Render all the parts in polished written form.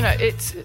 it's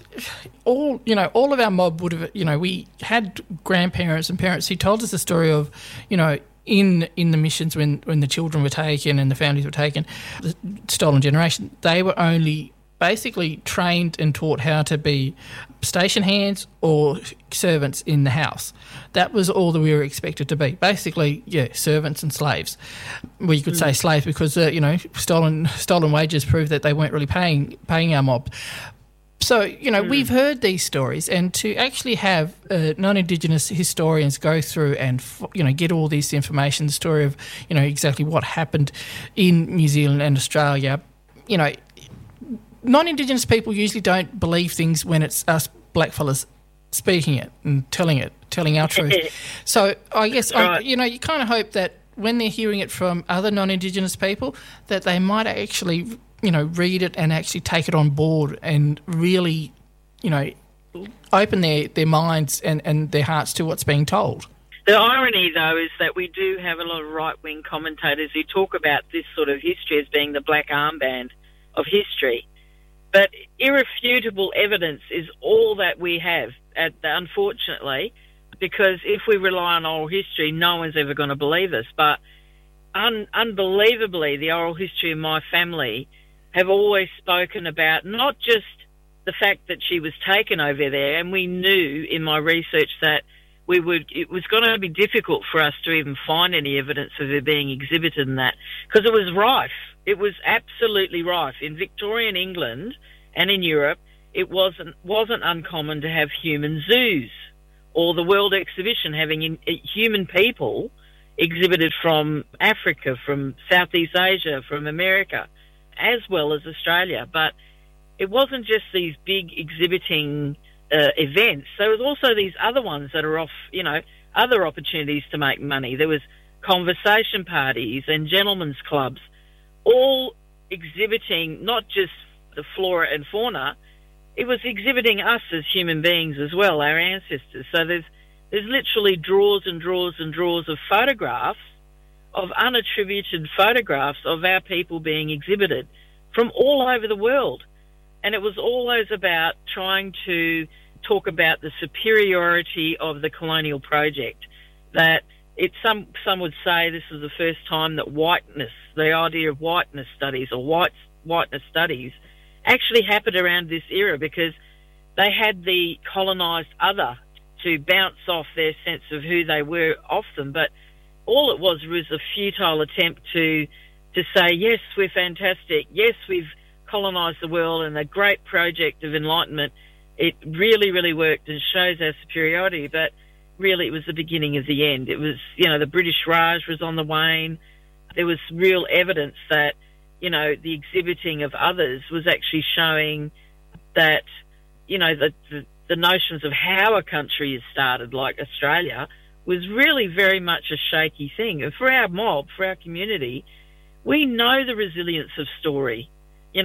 all of our mob would have, we had grandparents and parents who told us the story of, in the missions when the children were taken and the families were taken, the stolen generation, they were only basically trained and taught how to be station hands or servants in the house. That was all that we were expected to be. Basically, servants and slaves. Well, you could say slaves because, stolen wages proved that they weren't really paying our mob. So, we've heard these stories, and to actually have non-Indigenous historians go through and, get all this information, the story of, exactly what happened in New Zealand and Australia, non-Indigenous people usually don't believe things when it's us blackfellas speaking it and telling our truth. So I guess, right. You kind of hope that when they're hearing it from other non-Indigenous people, that they might actually, read it and actually take it on board and really, open their minds and their hearts to what's being told. The irony, though, is that we do have a lot of right-wing commentators who talk about this sort of history as being the black armband of history. But irrefutable evidence is all that we have, unfortunately, because if we rely on oral history, no one's ever going to believe us. But unbelievably, the oral history of my family have always spoken about not just the fact that she was taken over there, and we knew in my research that it was going to be difficult for us to even find any evidence of her being exhibited in that, because it was rife. It was absolutely rife. In Victorian England and in Europe, it wasn't uncommon to have human zoos, or the World Exhibition having human people exhibited from Africa, from Southeast Asia, from America, as well as Australia. But it wasn't just these big exhibiting events. There was also these other ones that are off, other opportunities to make money. There was conversation parties and gentlemen's clubs, all exhibiting not just the flora and fauna, it was exhibiting us as human beings as well, our ancestors. So there's literally drawers and drawers and drawers of photographs, of unattributed photographs of our people being exhibited from all over the world. And it was always about trying to talk about the superiority of the colonial project, that some would say this was the first time that whiteness, the idea of whiteness studies or whiteness studies actually happened around this era, because they had the colonised other to bounce off their sense of who they were off them. But all it was a futile attempt to say, yes, we're fantastic, yes, we've colonised the world, and a great project of enlightenment. It really, really worked and shows our superiority, but really it was the beginning of the end. It was, the British Raj was on the wane. There was real evidence that, the exhibiting of others was actually showing that, the notions of how a country is started, like Australia, was really very much a shaky thing. And for our mob, for our community, we know the resilience of story. In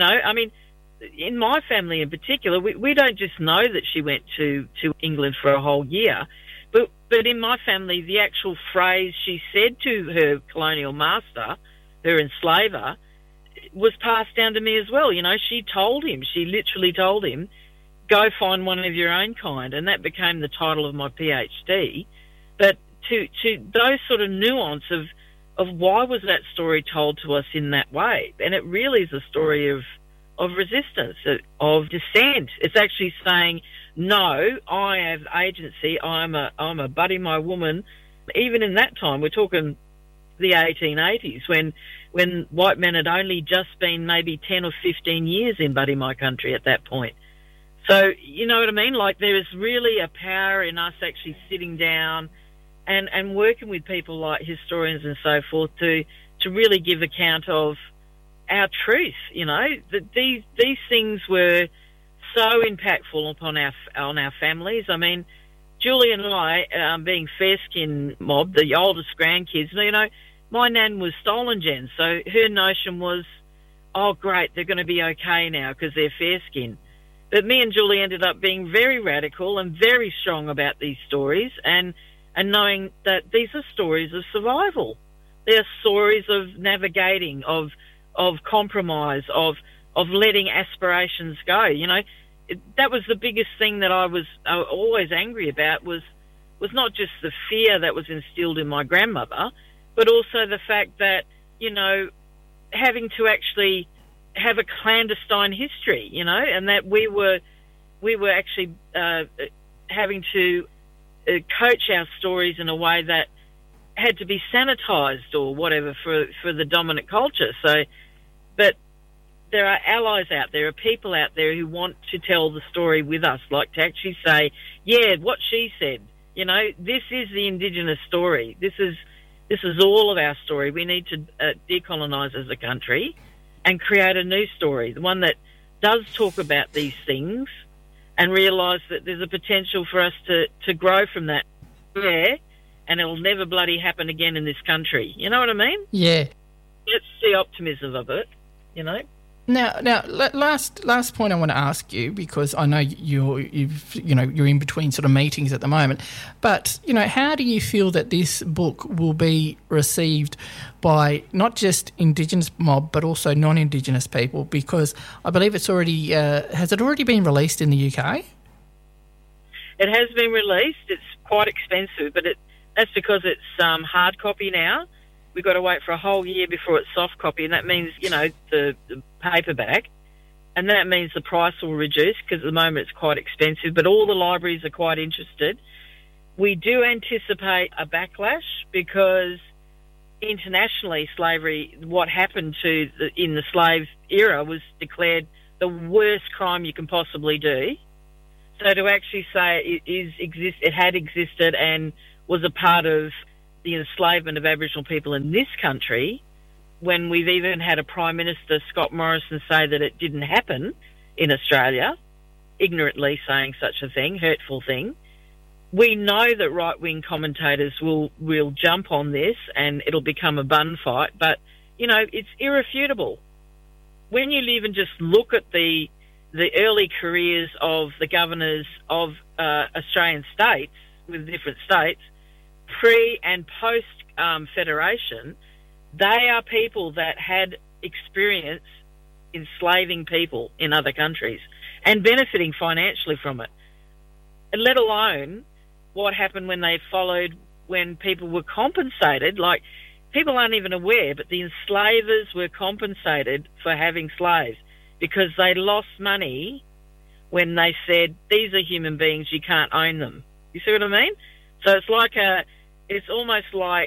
my family in particular, we don't just know that she went to England for a whole year, but in my family, the actual phrase she said to her colonial master, her enslaver, was passed down to me as well. She literally told him, go find one of your own kind, and that became the title of my PhD. But to those sort of nuance of why was that story told to us in that way? And it really is a story of resistance, of dissent. It's actually saying, no, I have agency, I'm a buddy my woman. Even in that time, we're talking the 1880s, when white men had only just been maybe 10 or 15 years in Buddy My Country at that point. So, you know what I mean? Like, there is really a power in us actually sitting down and working with people like historians and so forth to really give account of our truth, that these things were so impactful upon our families. I mean, Julie and I, being fair-skinned mob, the oldest grandkids, my nan was stolen gen, so her notion was, oh, great, they're going to be okay now because they're fair-skinned. But me and Julie ended up being very radical and very strong about these stories and knowing that these are stories of survival. They're stories of navigating, of compromise, of letting aspirations go. that was the biggest thing that I was always angry about was not just the fear that was instilled in my grandmother, but also the fact that, having to actually have a clandestine history, and that we were actually having to coach our stories in a way that had to be sanitized or whatever for the dominant culture. So, but there are allies out there, people out there who want to tell the story with us, like to actually say, yeah, what she said, this is the Indigenous story. This is all of our story. We need to decolonise as a country and create a new story, the one that does talk about these things and realise that there's a potential for us to grow from that. Yeah, and it'll never bloody happen again in this country. You know what I mean? Yeah. That's the optimism of it, Now, last point I want to ask you, because I know you're in between sort of meetings at the moment, but how do you feel that this book will be received by not just Indigenous mob but also non-Indigenous people? Because I believe it's already has it already been released in the UK? It has been released. It's quite expensive, but that's because it's hard copy now. We've got to wait for a whole year before it's soft copy, and that means, the paperback, and that means the price will reduce because at the moment it's quite expensive, but all the libraries are quite interested. We do anticipate a backlash because internationally slavery, what happened in the slave era was declared the worst crime you can possibly do. So to actually say it had existed and was a part of the enslavement of Aboriginal people in this country, when we've even had a Prime Minister, Scott Morrison, say that it didn't happen in Australia, ignorantly saying such a thing, hurtful thing. We know that right-wing commentators will jump on this and it'll become a bun fight, but, it's irrefutable. When you even just look at the early careers of the governors of Australian states, with different states, pre and post Federation, they are people that had experience enslaving people in other countries and benefiting financially from it. And let alone what happened when people were compensated. Like, people aren't even aware, but the enslavers were compensated for having slaves because they lost money when they said, these are human beings, you can't own them. You see what I mean? So it's almost like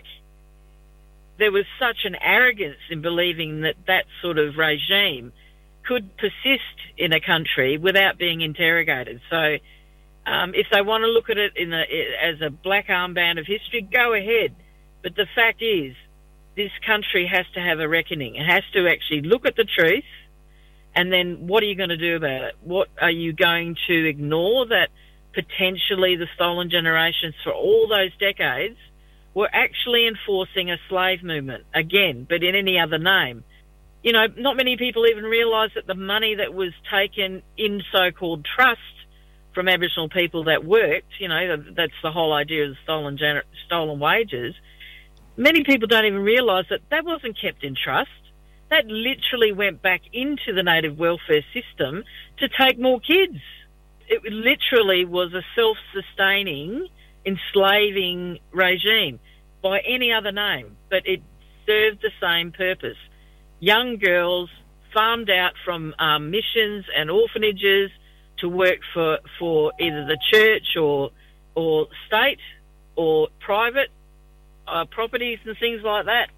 there was such an arrogance in believing that sort of regime could persist in a country without being interrogated. So if they want to look at it as a black armband of history, go ahead. But the fact is, this country has to have a reckoning. It has to actually look at the truth, and then what are you going to do about it? What are you going to ignore that potentially the stolen generations for all those decades were actually enforcing a slave movement, again, but in any other name? Not many people even realise that the money that was taken in so-called trust from Aboriginal people that worked, that's the whole idea of the stolen wages. Many people don't even realise that wasn't kept in trust. That literally went back into the native welfare system to take more kids. It literally was a self-sustaining, enslaving regime by any other name, but it served the same purpose. Young girls farmed out from missions and orphanages to work for either the church or state or private properties and things like that.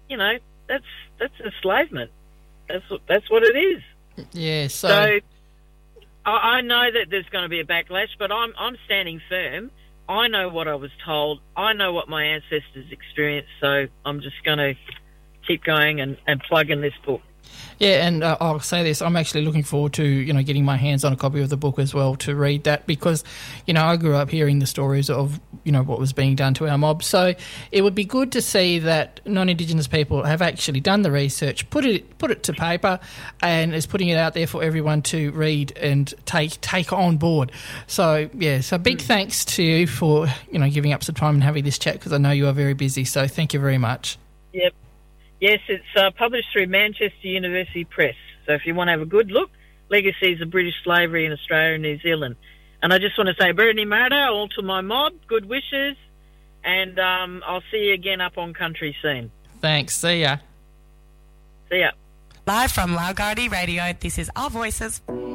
That's enslavement. That's what it is. Yeah. So I know that there's going to be a backlash, but I'm standing firm. I know what I was told. I know what my ancestors experienced, so I'm just going to keep going and plug in this book. Yeah, and I'll say this, I'm actually looking forward to, getting my hands on a copy of the book as well to read that because, I grew up hearing the stories of, what was being done to our mob. So it would be good to see that non-Indigenous people have actually done the research, put it to paper and is putting it out there for everyone to read and take on board. So, yeah, so big thanks to you for, giving up some time and having this chat because I know you are very busy. So thank you very much. Yep. Yes, it's published through Manchester University Press. So if you want to have a good look, legacies of British slavery in Australia and New Zealand. And I just want to say, Brittany Murdo, all to my mob, good wishes, and I'll see you again up on country soon. Thanks. See ya. See ya. Live from Laogardi Radio, this is Our Voices.